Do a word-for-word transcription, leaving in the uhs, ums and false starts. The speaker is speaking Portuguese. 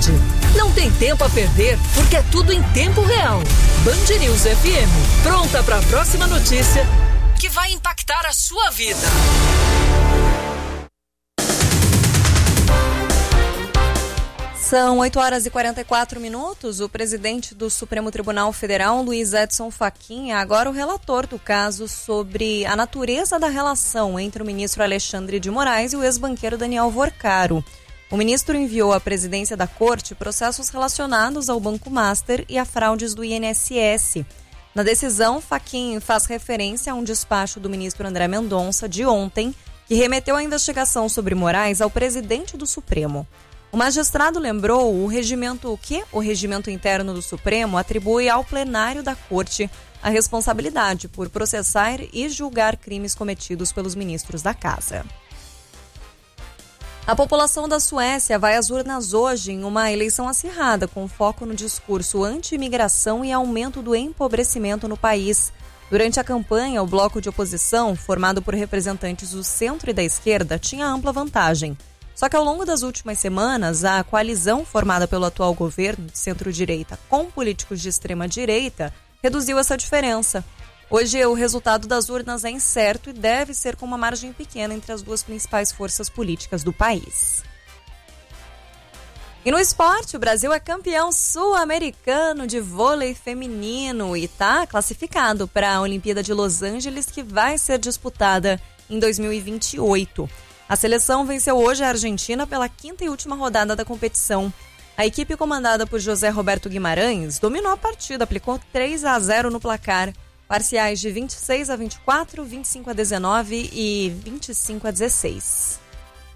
cidade. Não tem tempo a perder, porque é tudo em tempo real. Band News F M, pronta para a próxima notícia que vai impactar a sua vida. São oito horas e quarenta e quatro minutos. O presidente do Supremo Tribunal Federal, Luiz Edson Fachin, é agora o relator do caso sobre a natureza da relação entre o ministro Alexandre de Moraes e o ex-banqueiro Daniel Vorcaro. O ministro enviou à presidência da Corte processos relacionados ao Banco Master e a fraudes do I N S S. Na decisão, Fachin faz referência a um despacho do ministro André Mendonça de ontem, que remeteu a investigação sobre Moraes ao presidente do Supremo. O magistrado lembrou o regimento o que o regimento interno do Supremo atribui ao plenário da Corte a responsabilidade por processar e julgar crimes cometidos pelos ministros da Casa. A população da Suécia vai às urnas hoje em uma eleição acirrada com foco no discurso anti-imigração e aumento do empobrecimento no país. Durante a campanha, o bloco de oposição, formado por representantes do centro e da esquerda, tinha ampla vantagem. Só que ao longo das últimas semanas, a coalizão formada pelo atual governo de centro-direita com políticos de extrema-direita reduziu essa diferença. Hoje, o resultado das urnas é incerto e deve ser com uma margem pequena entre as duas principais forças políticas do país. E no esporte, o Brasil é campeão sul-americano de vôlei feminino e está classificado para a Olimpíada de Los Angeles, que vai ser disputada em dois mil e vinte e oito. A seleção venceu hoje a Argentina pela quinta e última rodada da competição. A equipe comandada por José Roberto Guimarães dominou a partida, aplicou três a zero no placar, parciais de vinte e seis a vinte e quatro, vinte e cinco a dezenove e vinte e cinco a dezesseis.